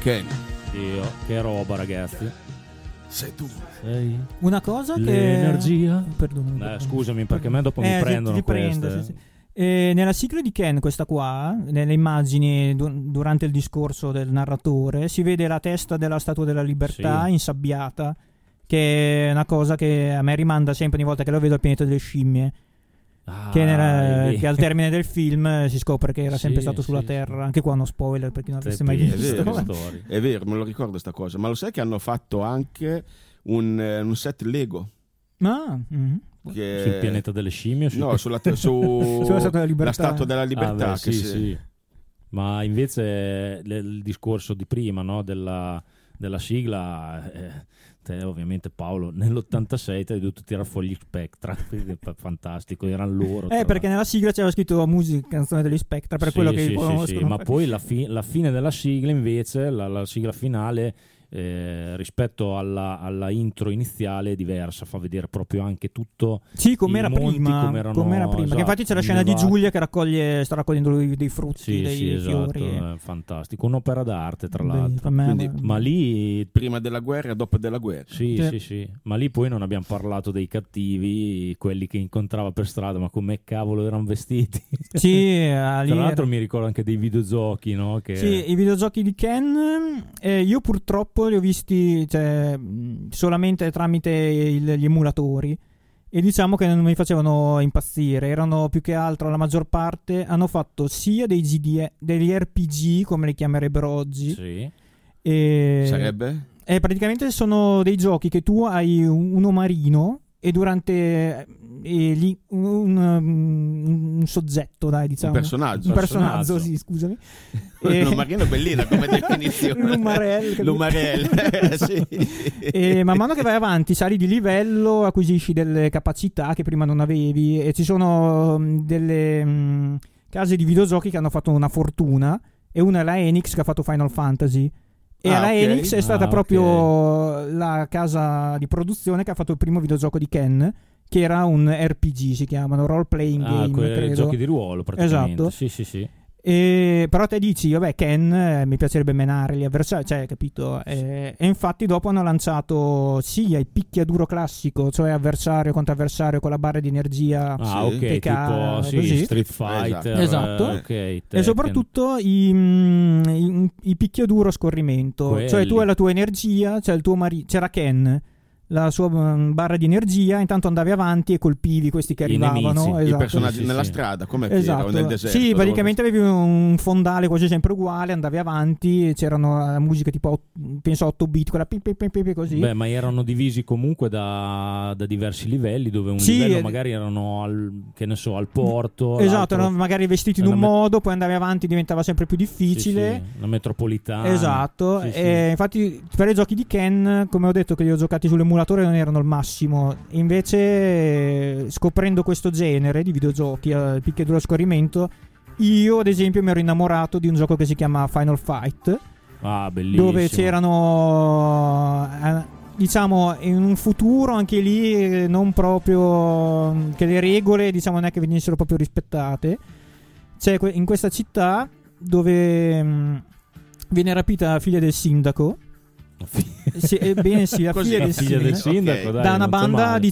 Ken. Dio, che roba, ragazzi. Sei tu. Sei una cosa l'energia. Perdonami. Scusami, perché a me dopo mi prendono ti queste. prendo, sì. Nella sigla di Ken, questa qua, nelle immagini durante il discorso del narratore, si vede la testa della Statua della Libertà insabbiata, che è una cosa che a me rimanda sempre ogni volta che lo vedo al pianeta delle scimmie. Che al termine del film si scopre che era sempre stato sulla Terra. Anche qua uno spoiler per chi non l'avesse mai visto. È vero, me lo ricordo sta cosa. Ma lo sai che hanno fatto anche un set Lego? Sul pianeta delle scimmie? No, sulla Statua della Libertà. La Statua della Libertà. Sì. Ma invece il discorso di prima, no, della sigla, te ovviamente Paolo nell'86 ti hai dovuto tirare fuori gli Spectra. Fantastico, erano loro. Perché nella sigla c'era scritto musica, canzone degli Spectra, per quello che conoscono. Ma poi la fine della sigla invece, la sigla finale, rispetto alla intro iniziale è diversa, fa vedere proprio anche tutto com'era prima, esatto, che infatti c'è la scena di Giulia che sta raccogliendo dei frutti, dei fiori. Esatto, fantastico, un'opera d'arte tra l'altro. Ma lì prima della guerra e dopo della guerra. Sì, ma lì poi non abbiamo parlato dei cattivi, quelli che incontrava per strada, ma come cavolo erano vestiti. Tra l'altro mi ricordo anche dei videogiochi, no? I videogiochi di Ken, io purtroppo li ho visti solamente tramite gli emulatori, e diciamo che non mi facevano impazzire. Erano più che altro, la maggior parte hanno fatto sia degli RPG come li chiamerebbero oggi. Sarebbe? Praticamente sono dei giochi che tu hai uno marino e durante un soggetto, dai, diciamo un personaggio, sì, scusami. Un marino bellina come definizione. L'umarell. Sì. E man mano che vai avanti sali di livello, acquisisci delle capacità che prima non avevi, e ci sono delle case di videogiochi che hanno fatto una fortuna, e una è la Enix che ha fatto Final Fantasy. E la Enix è stata proprio la casa di produzione che ha fatto il primo videogioco di Ken, che era un RPG, si chiamano role playing game, credo. Giochi di ruolo praticamente. Esatto. Sì. Però te dici, vabbè, Ken, mi piacerebbe menare gli avversari, capito? E infatti dopo hanno lanciato il picchiaduro classico, cioè avversario contro avversario con la barra di energia. Tipo Street Fighter. Esatto. E soprattutto i picchiaduro a scorrimento. Cioè tu hai la tua energia, c'era Ken, la sua barra di energia, intanto andavi avanti e colpivi questi che arrivavano. I personaggi nella strada, come esatto. nel deserto. Sì, praticamente avevi un fondale quasi sempre uguale, andavi avanti e c'erano musiche tipo, penso 8 bit, quella così. Beh, ma erano divisi comunque da diversi livelli, dove un livello magari erano al porto. Esatto, erano magari vestiti in un modo, poi andavi avanti, diventava sempre più difficile. La metropolitana. Esatto. Infatti per i giochi di Ken, come ho detto che li ho giocati sull'emulatore, non erano il massimo. Invece, scoprendo questo genere di videogiochi a picchiaduro a scorrimento, io ad esempio mi ero innamorato di un gioco che si chiama Final Fight, bellissimo, dove c'erano diciamo in un futuro anche lì non proprio, che le regole diciamo non è che venissero proprio rispettate. C'è in questa città dove viene rapita la figlia del sindaco. La figlia del sindaco da una banda di